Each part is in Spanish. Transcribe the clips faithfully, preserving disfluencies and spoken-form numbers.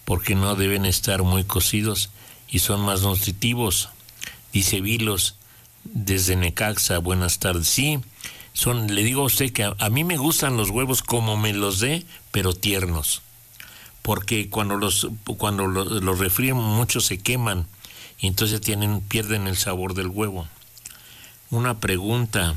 porque no deben estar muy cocidos y son más nutritivos. Dice Vilos desde Necaxa, buenas tardes. Sí, son, le digo a usted que a, a mí me gustan los huevos como me los dé, pero tiernos, porque cuando los cuando los, los refríen mucho se queman y entonces tienen pierden el sabor del huevo. Una pregunta,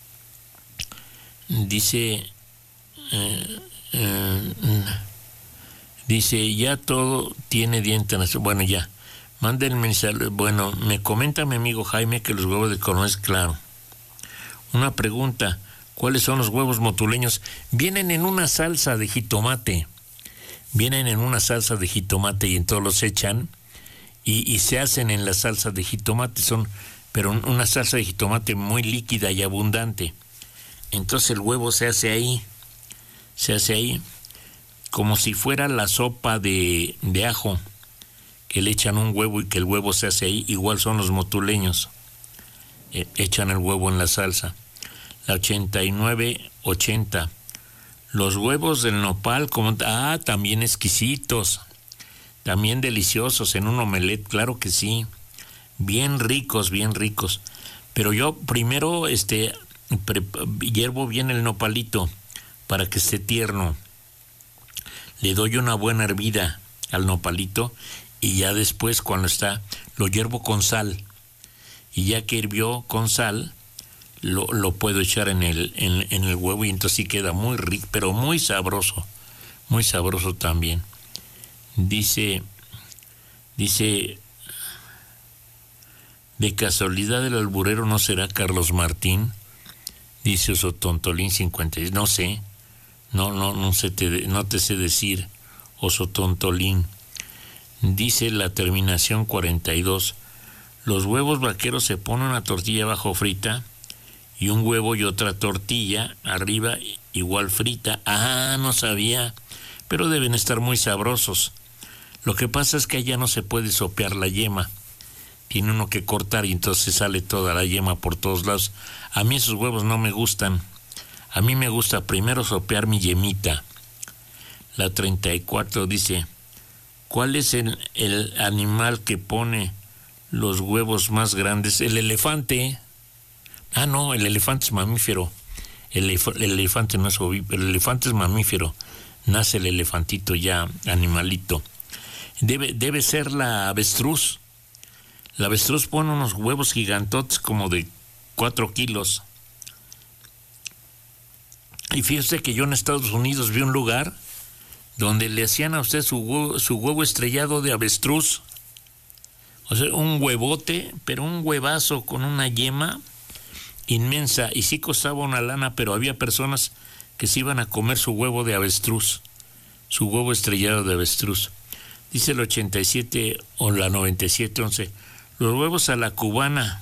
dice eh, eh, dice ya todo tiene dientes. Bueno, ya manda el mensaje. Bueno, me comenta mi amigo Jaime que los huevos de coronel es claro. Una pregunta, ¿cuáles son los huevos motuleños? Vienen en una salsa de jitomate. Vienen en una salsa de jitomate y entonces los echan y, y se hacen en la salsa de jitomate. Son, pero una salsa de jitomate muy líquida y abundante. Entonces el huevo se hace ahí, se hace ahí, como si fuera la sopa de, de ajo, que le echan un huevo y que el huevo se hace ahí. Igual son los motuleños, eh, echan el huevo en la salsa. La ochenta y nueve ochenta, los huevos del nopal, como, ah, también exquisitos, también deliciosos en un omelette, claro que sí, bien ricos, bien ricos. Pero yo primero, este, pre, hiervo bien el nopalito para que esté tierno. Le doy una buena hervida al nopalito y ya después cuando está, lo hiervo con sal. Y ya que hirvió con sal, lo, lo puedo echar en el, en, en el huevo y entonces sí queda muy rico, pero muy sabroso, muy sabroso también. Dice, dice, de casualidad el alburero no será Carlos Martín, dice Osotontolín cincuenta y seis, no sé, no, no, no, sé te, no te sé decir, Osotontolín. Dice la terminación cuarenta y dos, los huevos vaqueros se ponen una tortilla abajo frita y un huevo y otra tortilla arriba igual frita. Ah, no sabía, pero deben estar muy sabrosos. Lo que pasa es que allá no se puede sopear la yema, tiene uno que cortar y entonces sale toda la yema por todos lados. A mí esos huevos no me gustan, a mí me gusta primero sopear mi yemita. La treinta y cuatro dice, ¿cuál es el, el animal que pone los huevos más grandes? El elefante. Ah, no, el elefante es mamífero. El, elef- el elefante no es ovíparo, el elefante es mamífero. Nace el elefantito ya, animalito. Debe, debe ser la avestruz. La avestruz pone unos huevos gigantotes como de cuatro kilos. Y fíjese que yo en Estados Unidos vi un lugar donde le hacían a usted su huevo, su huevo estrellado de avestruz. O sea, un huevote, pero un huevazo con una yema inmensa, y sí costaba una lana, pero había personas que se iban a comer su huevo de avestruz, su huevo estrellado de avestruz. Dice el ochenta y siete o la noventa y siete once, los huevos a la cubana,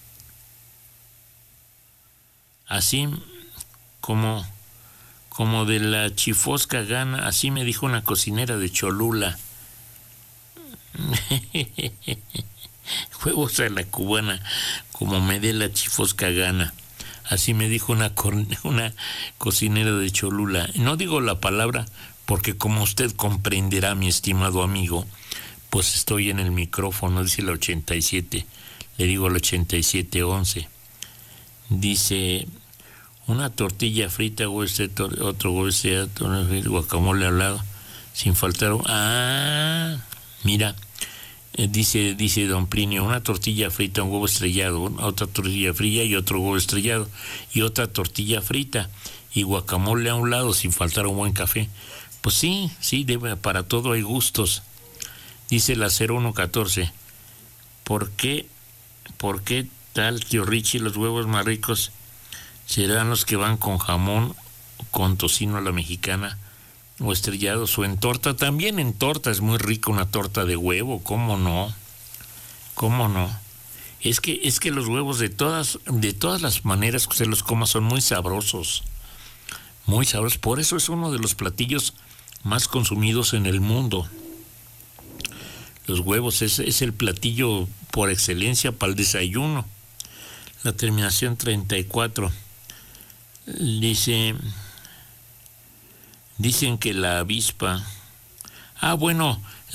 así como, como de la chifosca gana, así me dijo una cocinera de Cholula. Huevos a la cubana, como me dé la chifosca gana. Así me dijo una, una cocinera de Cholula. No digo la palabra porque, como usted comprenderá, mi estimado amigo, pues estoy en el micrófono, dice el ochenta y siete. Le digo el ochenta y siete once. Dice, una tortilla frita, huevo este, otro huevo este, guacamole al lado, sin faltar... Ah, mira... Dice, dice don Plinio, una tortilla frita, un huevo estrellado, otra tortilla fría y otro huevo estrellado, y otra tortilla frita, y guacamole a un lado, sin faltar un buen café. Pues sí, sí, debe, para todo hay gustos. Dice la cero uno catorce, ¿por qué, por qué tal, tío Richie, los huevos más ricos serán los que van con jamón, con tocino a la mexicana, o estrellados, o en torta? También en torta es muy rica una torta de huevo, ¿cómo no? ¿Cómo no? Es que, es que los huevos de todas, de todas las maneras que usted los coma son muy sabrosos, muy sabrosos, por eso es uno de los platillos más consumidos en el mundo. Los huevos es, es el platillo por excelencia para el desayuno. La terminación treinta y cuatro dice... Dicen que la avispa... Ah, bueno,